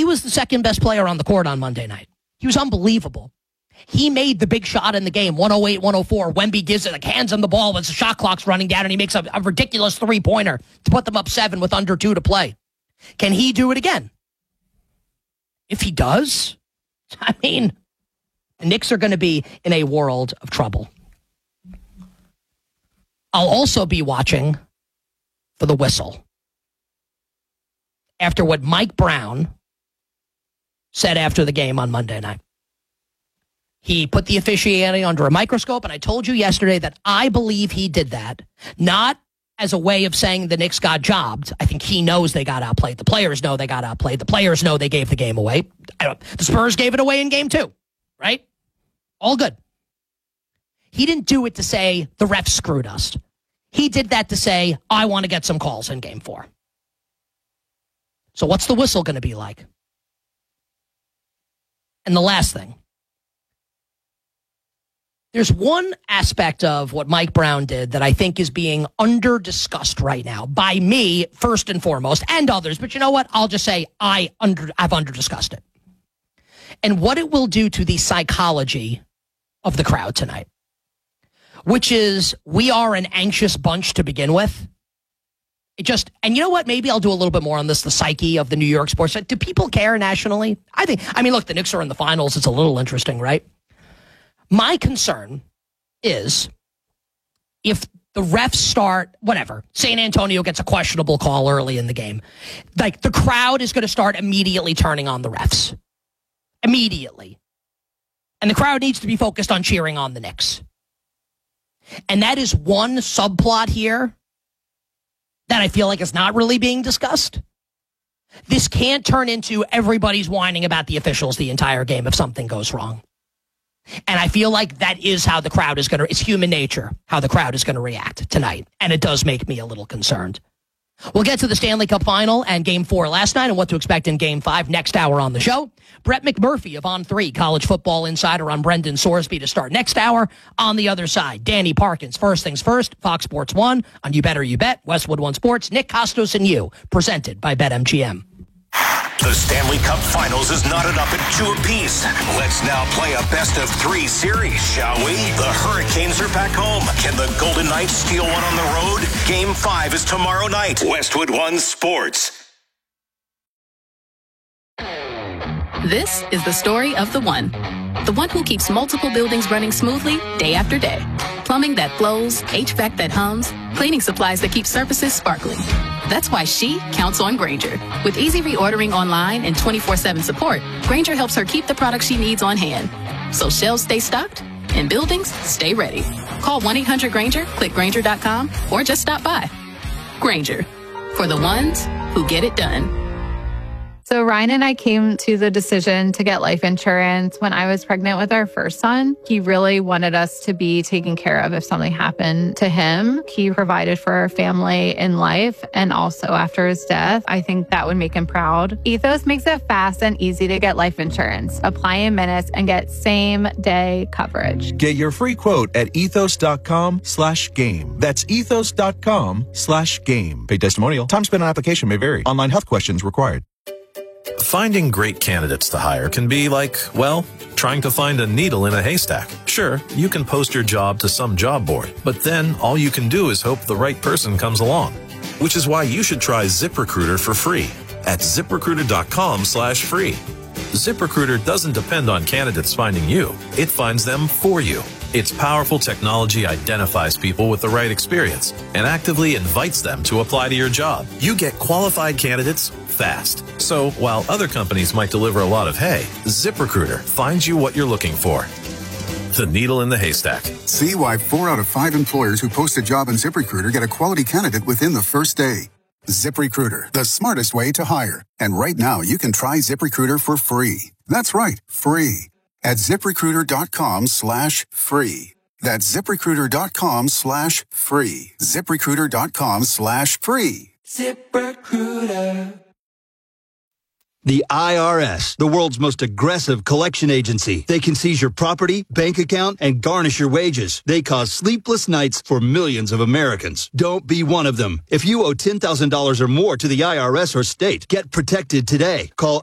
he was the second best player on the court on Monday night. He was unbelievable. He made the big shot in the game, 108, 104. Wemby gives it, like, hands him the ball as the shot clock's running down, and he makes a ridiculous three-pointer to put them up 7 with under 2 to play. Can he do it again? If he does, I mean, the Knicks are going to be in a world of trouble. I'll also be watching for the whistle. After what Mike Brown said after the game on Monday night. He put the officiating under a microscope, and I told you yesterday that I believe he did that, not as a way of saying the Knicks got jobbed. I think he knows they got outplayed. The players know they got outplayed. The players know they gave the game away. The Spurs gave it away in game 2, right? All good. He didn't do it to say the refs screwed us. He did that to say, I want to get some calls in game 4. So what's the whistle going to be like? And the last thing. There's one aspect of what Mike Brown did that I think is being under-discussed right now by me, first and foremost, and others. But you know what? I'll just say I've under-discussed it. And what it will do to the psychology of the crowd tonight, which is we are an anxious bunch to begin with. And you know what? Maybe I'll do a little bit more on this, the psyche of the New York sports. Do people care nationally? I mean, look, the Knicks are in the finals. It's a little interesting, right? My concern is if the refs start, whatever, San Antonio gets a questionable call early in the game, like the crowd is going to start immediately turning on the refs. Immediately. And the crowd needs to be focused on cheering on the Knicks. And that is one subplot here that I feel like is not really being discussed. This can't turn into everybody's whining about the officials the entire game if something goes wrong. And I feel like that is how the crowd is it's human nature, how the crowd is going to react tonight. And it does make me a little concerned. We'll get to the Stanley Cup Final and Game 4 last night and what to expect in Game 5 next hour on the show. Brett McMurphy of On3, college football insider on Brendan Sorsby to start next hour. On the other side, Danny Parkins, First Things First, Fox Sports 1 on You Better You Bet, Westwood One Sports, Nick Costos and You, presented by BetMGM. The Stanley Cup Finals is knotted up at 2 apiece. Let's now play a best-of-3 series, shall we? The Hurricanes are back home. Can the Golden Knights steal one on the road? Game 5 is tomorrow night. Westwood One Sports. This is the story of the one. The one who keeps multiple buildings running smoothly day after day. Plumbing that flows, HVAC that hums, cleaning supplies that keep surfaces sparkling. That's why she counts on Grainger. With easy reordering online and 24/7 support, Grainger helps her keep the products she needs on hand. So shelves stay stocked and buildings stay ready. Call 1-800-GRAINGER, click Grainger.com, or just stop by. Grainger, for the ones who get it done. So Ryan and I came to the decision to get life insurance when I was pregnant with our first son. He really wanted us to be taken care of if something happened to him. He provided for our family in life and also after his death. I think that would make him proud. Ethos makes it fast and easy to get life insurance. Apply in minutes and get same-day coverage. Get your free quote at ethos.com/game. That's ethos.com/game. Paid testimonial. Time spent on application may vary. Online health questions required. Finding great candidates to hire can be like, well, trying to find a needle in a haystack. Sure, you can post your job to some job board, but then all you can do is hope the right person comes along. Which is why you should try ZipRecruiter for free at ZipRecruiter.com/free. ZipRecruiter doesn't depend on candidates finding you. It finds them for you. Its powerful technology identifies people with the right experience and actively invites them to apply to your job. You get qualified candidates fast. So while other companies might deliver a lot of hay, ZipRecruiter finds you what you're looking for. The needle in the haystack. See why 4 out of 5 employers who post a job on ZipRecruiter get a quality candidate within the first day. ZipRecruiter, the smartest way to hire. And right now, you can try ZipRecruiter for free. That's right, free. At ZipRecruiter.com/free. That's ZipRecruiter.com/free. ZipRecruiter.com/free. ZipRecruiter. The IRS, the world's most aggressive collection agency. They can seize your property, bank account, and garnish your wages. They cause sleepless nights for millions of Americans. Don't be one of them. If you owe $10,000 or more to the IRS or state, get protected today. Call